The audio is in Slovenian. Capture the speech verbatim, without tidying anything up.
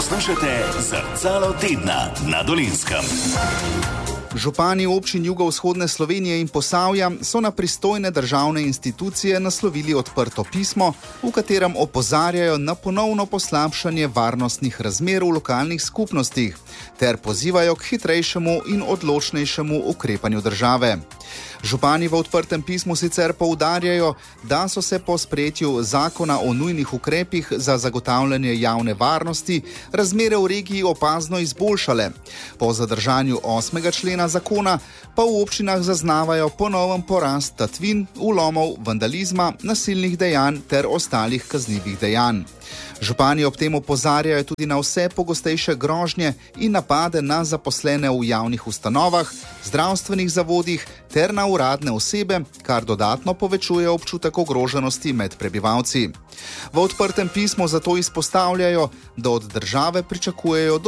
Poslušate Zrcalo tedna na Dolenjskem. Župani občin jugovzhodne Slovenije in Posavja so na pristojne državne institucije naslovili odprto pismo, v katerem opozarjajo na ponovno poslabšanje varnostnih razmer v lokalnih skupnostih ter pozivajo k hitrejšemu in odločnejšemu ukrepanju države. Župani v odprtem pismu sicer poudarjajo, da so se po sprejetju zakona o nujnih ukrepih za zagotavljanje javne varnosti razmere v regiji opazno izboljšale. Po zadržanju osmega člena zakona pa v občinah zaznavajo ponoven porast tatvin, vlomov, vandalizma, nasilnih dejanj ter ostalih kaznivih dejanj. Župani ob tem opozarjajo tudi na vse pogostejše grožnje in napade na zaposlene v javnih ustanovah, zdravstvenih zavodih ter na uradne osebe, kar dodatno povečuje občutek ogroženosti med prebivalci. V odprtem pismu zato izpostavljajo, da od države pričakujejo